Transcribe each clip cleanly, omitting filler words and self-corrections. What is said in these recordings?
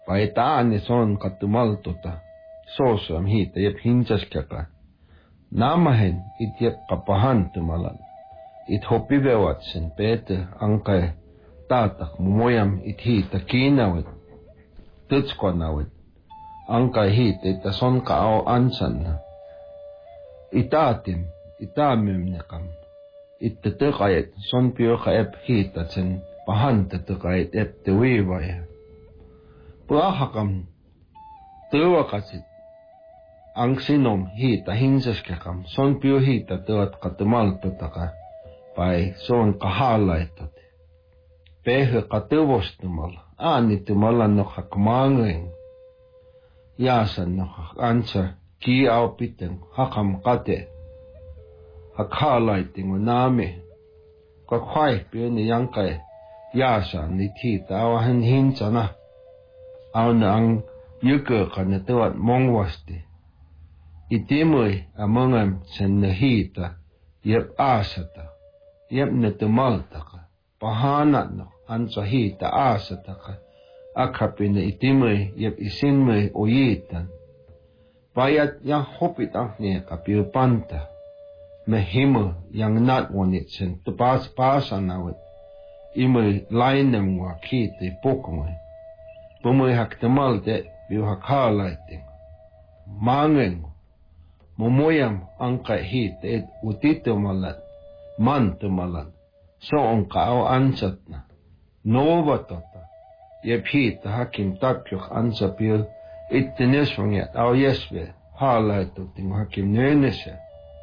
Paitaani son katumaltota. Soosam hiita jep hinsaskaka. Namahen it jep kapahantumalan. It hopivevatsen peete ankai taatak mumojam it hiita kiinawit. Tutskwanawit. Ankai hiita ita son kao ansanna. Itaatim, itaamymnekam. Itta tõqajat son pioqa ep hiitatsen pahanta tõqajat ep te viivaya. Puahakam tõuakatsit ang sinom hiita hinsaskakam son pio hiita tõat katumaltutaka pai son kahalaetot. Pehe katõvostumal aanitumal nohak maangeng. Jaasan nohak ansa kiaupiteng hakam kate. Hakalaitingu naami. Kakwai pioni yangkai jaasan ni hiita awahan hinsana. Auna ang yuka na tuat mongwasti. Itimui amongam sen nahita yep asata. Yep na tumaltaka. Pahanat no ansa hita asataka. Akapin na itimui yep isinmui uyitan. Payat yang hopit ang niya kapiupanta. Mehimu yang natwanit sen tupas-pasanawit. Imui lainem wakiti pukungay. Pumui haktamalde biu hakalaiting. Mangeng. Mumuyam angkai hit et utitumalat. Mantumalat. Soong kao ansatna. Novatota. Yep hit hakim tapyuk ansa biu ittinesvangyat au yesve. Halaituting hakim nönese.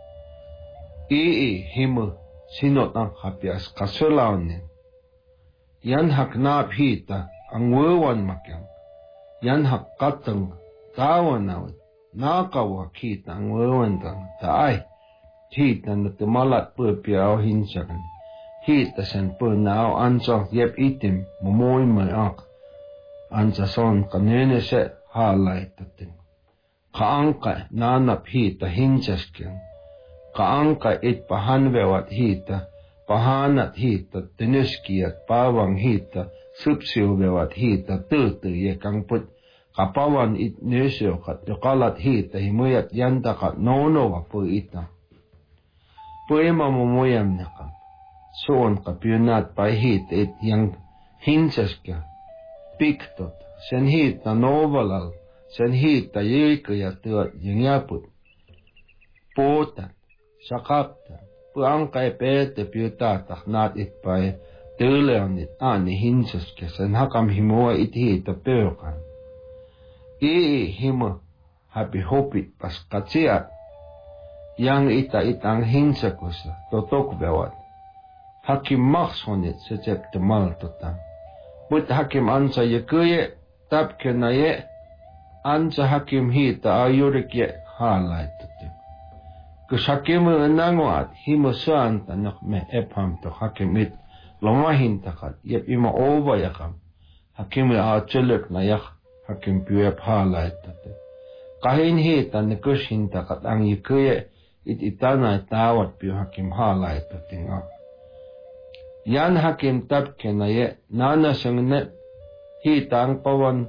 Ii himu sinot ang hapias kasulaunin. Yan hak naap hita. Ang wewan makyang, yan hakatang tawanawit, nakawa kita ang wewan tang taay, hita na tumalat po piyaw hinsakan, hita sen po naaw ansa yep itim, mumoy mayak, ansa son kanene se halay tatin. Kaangka nanap hita hinsaskyan, kaangka it pahanwewat hita, pahanat hita, tinuskiyat pawang hita, subsiuvevat hita tõõtõ yekang put kapawan it nöösiokat jokalat hita himuyat yantakat noonova pu ita. Puema mumuyam nakam. Soon kapyunat pa hita it yang hinsaska piktot. Sen hita novalal. Sen hita yikaya tõat yang yaput. Puutan. Sakaptan. Puangkai peete pyutatak naat it pa Töyleonit aani hinsaske sen hakam himua it hiita pöökan. Ii himu hapi hopit pas katsiat. Yang ita itang hinsakusa totokvewat. Hakim maksonit se tsepte maltotang. But hakim ansa yekuye tapkena ye. Ansa hakim hiita ayurik ye halaitutin. Kus hakimu nanguat himu saanta me ephamto hakim it. Lomahin takat, yep ima ova yakam. Hakim ya acelek na yak, hakim piyep halay tate. Kahin hita na kushin takat ang yikuye, it itana tawat piyo hakim halay tate nga. Yan hakim tapke na ye, nana sang net, hita ang pawan,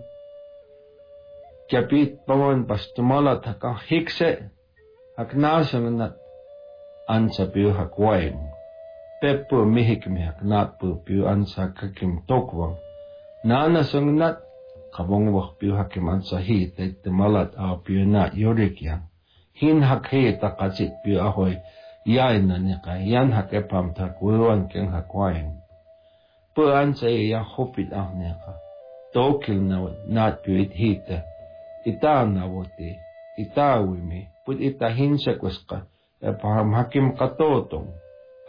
kapit pawan pas tumalat hakang hikse, hakna sang net, ansa piyo hakway mo. Peppu mihik nat pu piu ansa kakim tokwang. Nana sang nat kabongwak piu hakim ansa hit et malat au piu nat yorik yang. Hin hak hit akatsit piu ahoy yain na nika yan hak epam tak wewan keng hakwayang. Pu ansa yang hopit ah nika. Tokil na nat piu it hita. Ita na wote. Ita wimi. Put ita hinsakus ka. Epaham hakim katotong.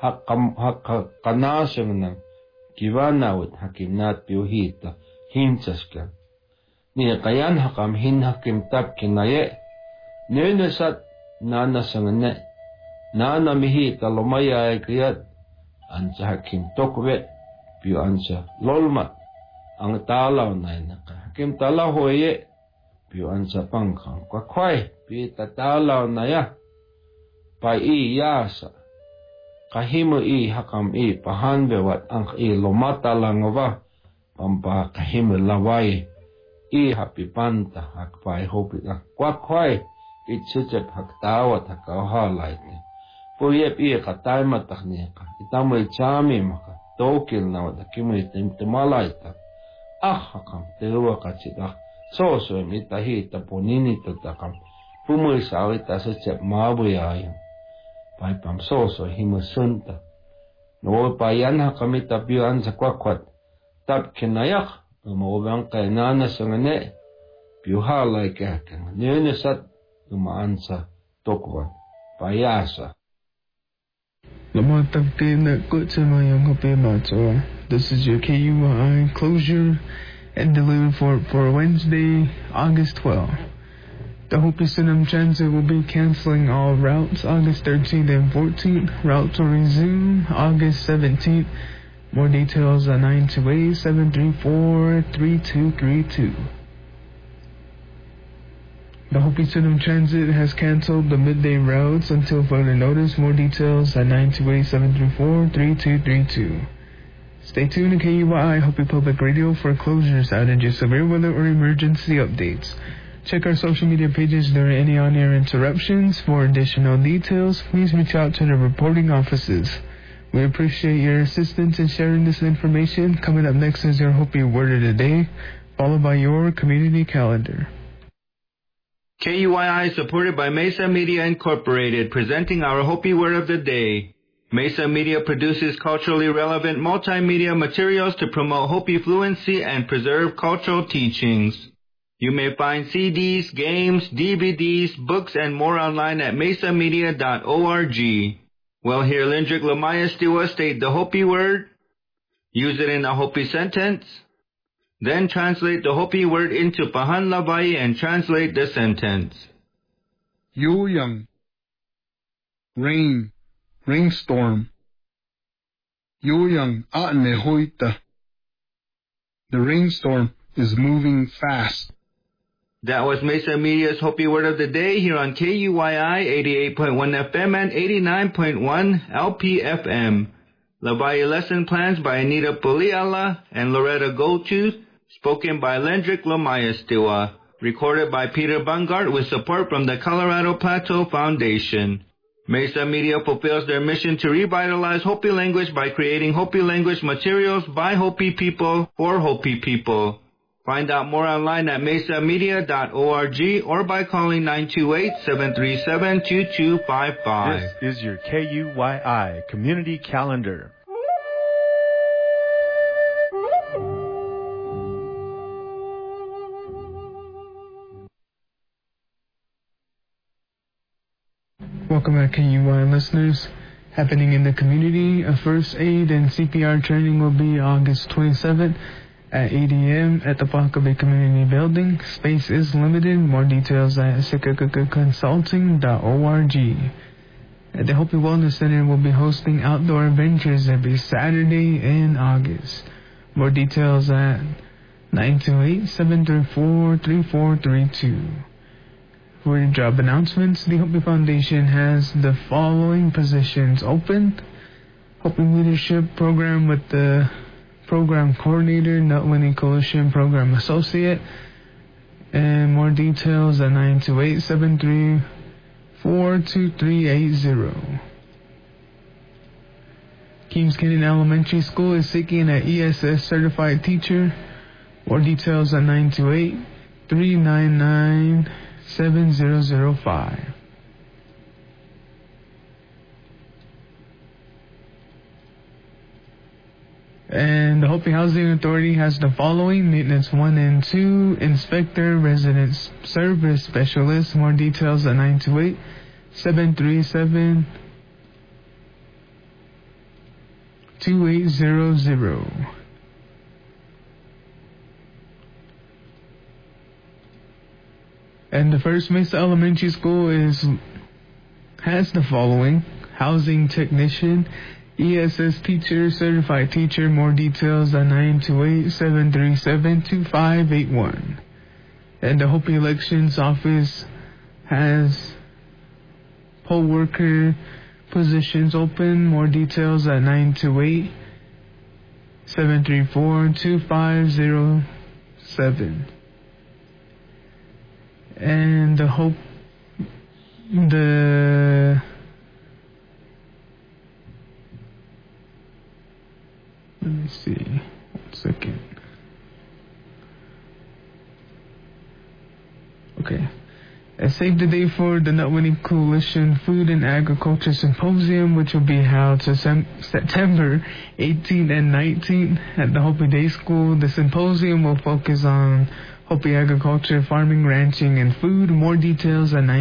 Kanasang ng kiwanawat hakim nat piyo hita hinsaska. Niya kayan hakam hin hakim tap kinaye. Nunasat nanasang ne. Nana mihita lumaya ay kayat. Ansa hakim tokwe piyo ansa lolmat. Ang talaw na naka. Hakim talaw hoye piyo ansa pangkang. Kwakway piyo tatalaw na ya. Pa iyasa. Kahimu I hakam I pahanbewat ang I lomata langwa pampa kahimu lawai I happy panta hak pai hopi na kwakwai itsuchep hak tawat hak auhalaite. Puyep I kataimat taknika. Itamu ichami maka tokil na wada kimu itimalaita. Hakam tewa kachita. Soso mitahita punini tutakam. Pumu sawita suchep mabuyayam. Pai pam soso himusunta. No payan hakamita piuan sa kwakwat. Tap kinayak. Umawang kay nana sa ngane. Piuhalay kakang. Nyenesat umaansa tokwan. Payasa. This is your KUI closure and delivery for Wednesday, August 12th. The Hopi Sinam Transit will be canceling all routes August 13th and 14th. Routes will resume August 17th. More details at 928-734-3232. The Hopi Sinam Transit has canceled the midday routes until further notice. More details at 928-734-3232. Stay tuned to KUI Hopi Public Radio for closures, outages, severe weather, or emergency updates. Check our social media pages during any on-air interruptions. For additional details, please reach out to the reporting offices. We appreciate your assistance in sharing this information. Coming up next is your Hopi Word of the Day, followed by your community calendar. KUII is supported by Mesa Media Incorporated, presenting our Hopi Word of the Day. Mesa Media produces culturally relevant multimedia materials to promote Hopi fluency and preserve cultural teachings. You may find CDs, games, DVDs, books, and more online at mesamedia.org. Well, here Lindrick Lamaya Stiwa state the Hopi word, use it in a Hopi sentence, then translate the Hopi word into Pahan Lavai and translate the sentence. Yuyang. Rain. Rainstorm. Yuyang Atne Hoita. The rainstorm is moving fast. That was Mesa Media's Hopi Word of the Day here on KUII 88.1 FM and 89.1 LPFM. Lavai lesson plans by Anita Puliala and Loretta Goldtooth, spoken by Lendrick Lamaya Stiwa, recorded by Peter Bungart with support from the Colorado Plateau Foundation. Mesa Media fulfills their mission to revitalize Hopi language by creating Hopi language materials by Hopi people for Hopi people. Find out more online at mesamedia.org or by calling 928-737-2255. This is your KUII Community Calendar. Welcome back, KUI listeners. Happening in the community, a first aid and CPR training will be August 27th at 8 a.m. at the Paca Bay Community Building. Space is limited. More details at sikakakonsulting.org. At the Hopi Wellness Center will be hosting outdoor adventures every Saturday in August. More details at 928-734-3432. For your job announcements, the Hopi Foundation has the following positions open. Hopi Leadership Program with the Program Coordinator, Nut Winning Coalition Program Associate. And more details at 928-734-2380. Keams Canyon Elementary School is seeking an ESS certified teacher. More details at 928-399-7005. And the Hopi Housing Authority has the following: Maintenance 1 and 2, Inspector, Residence Service Specialist. More details at 928-737-2800. And the First Mesa Elementary School has the following: Housing Technician, ESS Teacher, Certified Teacher. More details at 928-737-2581. And the Hopi Elections Office has poll worker positions open. More details at 928-734-2507. And let me see, 1 second. Okay. Save the date for the Nut-Winning Coalition Food and Agriculture Symposium, which will be held September 18th and 19th at the Hopi Day School. The symposium will focus on Hopi agriculture, farming, ranching, and food. More details at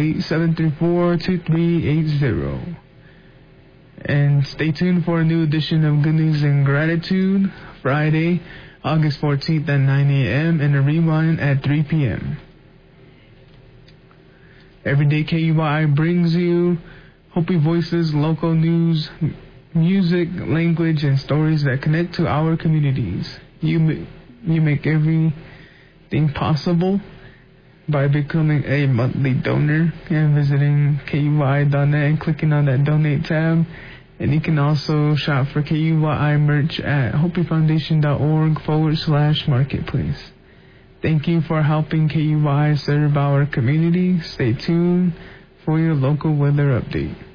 928-734-2380. And stay tuned for a new edition of Good News and Gratitude, Friday, August 14th at 9 a.m. and a rewind at 3 p.m. Every day KUYI brings you Hopi voices, local news, music, language, and stories that connect to our communities. You make everything possible by becoming a monthly donor and visiting KUYI.net and clicking on that donate tab. And you can also shop for KUYI merch at hopifoundation.org/marketplace. Thank you for helping KUYI serve our community. Stay tuned for your local weather update.